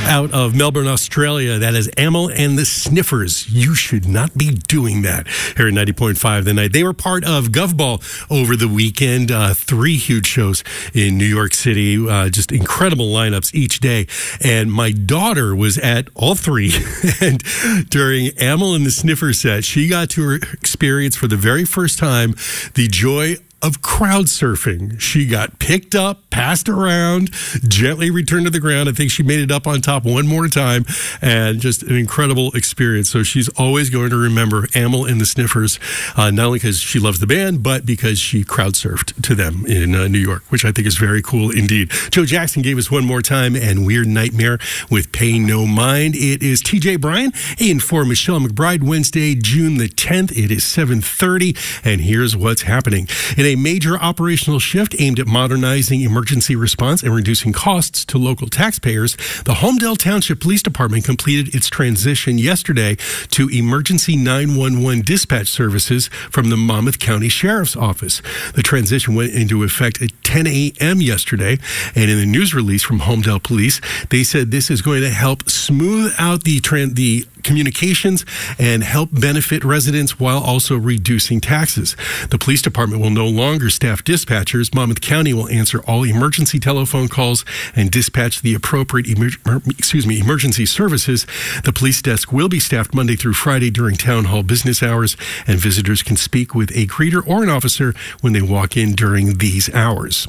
out of Melbourne, Australia. That is Amyl and the Sniffers. You should not be doing that here at 90.5 The Night. They were part of GovBall over the weekend. 3 huge shows in New York City. Just incredible lineups each day. And my daughter was at all 3. And during Amyl and the Sniffer set, she got to experience for the very first time the joy of crowd surfing. She got picked up, passed around, gently returned to the ground. I think she made it up on top one more time, and just an incredible experience. So she's always going to remember Amyl and the Sniffers, not only because she loves the band, but because she crowd surfed to them in New York, which I think is very cool indeed. Joe Jackson gave us One More Time and Weird Nightmare with Pay No Mind. It is TJ Bryan in for Michelle McBride, Wednesday, June the 10th. It is 7:30, and here's what's happening. In a major operational shift aimed at modernizing emergency response and reducing costs to local taxpayers, the Holmdel Township Police Department completed its transition yesterday to emergency 911 dispatch services from the Monmouth County Sheriff's Office. The transition went into effect at 10 a.m. yesterday, and in a news release from Holmdel Police, they said this is going to help smooth out the communications and help benefit residents while also reducing taxes. The police department will no longer staff dispatchers. Monmouth County will answer all emergency telephone calls and dispatch the appropriate emergency services. The police desk will be staffed Monday through Friday during town hall business hours, and visitors can speak with a greeter or an officer when they walk in during these hours.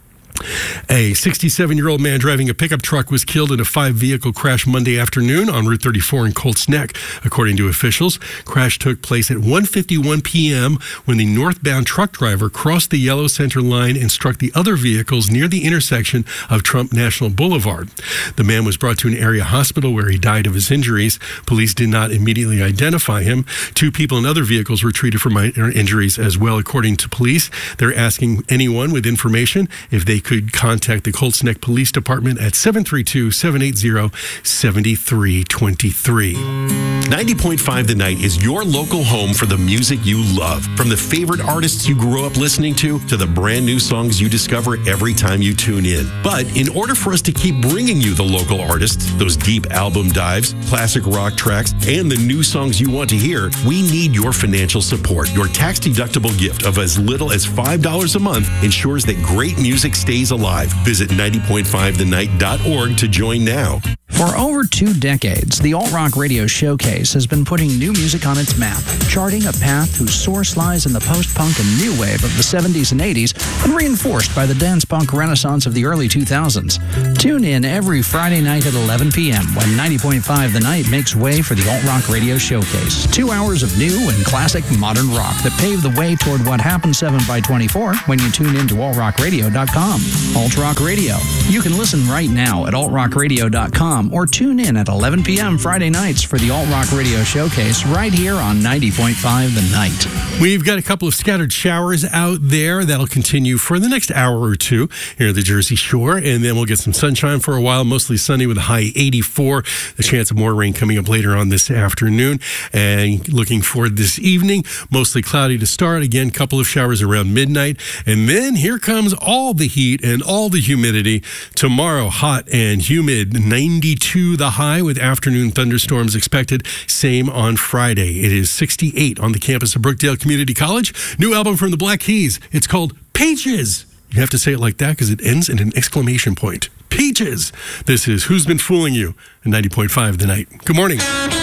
A 67-year-old man driving a pickup truck was killed in a 5-vehicle crash Monday afternoon on Route 34 in Colts Neck, according to officials. Crash took place at 1:51 p.m. when the northbound truck driver crossed the yellow center line and struck the other vehicles near the intersection of Trump National Boulevard. The man was brought to an area hospital where he died of his injuries. Police did not immediately identify him. 2 people in other vehicles were treated for minor injuries as well, according to police. They're asking anyone with information if they could contact the Colts Neck Police Department at 732-780-7323. 90.5 The Night is your local home for the music you love. From the favorite artists you grew up listening to the brand new songs you discover every time you tune in. But in order for us to keep bringing you the local artists, those deep album dives, classic rock tracks, and the new songs you want to hear, we need your financial support. Your tax-deductible gift of as little as $5 a month ensures that great music stays alive. Visit 90.5thenight.org to join now. For over 2 decades, the Alt Rock Radio Showcase has been putting new music on its map, charting a path whose source lies in the post-punk and new wave of the 70s and 80s and reinforced by the dance-punk renaissance of the early 2000s. Tune in every Friday night at 11 p.m. when 90.5 The Night makes way for the Alt Rock Radio Showcase. 2 hours of new and classic modern rock that pave the way toward what happens 7x24 when you tune into altrockradio.com. Alt Rock Radio. You can listen right now at altrockradio.com or tune in at 11 p.m. Friday nights for the Alt Rock Radio Showcase right here on 90.5 The Night. We've got a couple of scattered showers out there that'll continue for the next hour or 2 here at the Jersey Shore, and then we'll get some sunshine for a while, mostly sunny with a high 84. A chance of more rain coming up later on this afternoon. And looking forward this evening, mostly cloudy to start. Again, couple of showers around midnight. And then here comes all the heat and all the humidity. Tomorrow, hot and humid, 92 the high with afternoon thunderstorms expected. Same on Friday. It is 68 on the campus of Brookdale Community College. New album from the Black Keys. It's called Peaches. You have to say it like that because it ends in an exclamation point. Peaches. This is Who's Been Fooling You? 90.5 The Night. Good morning.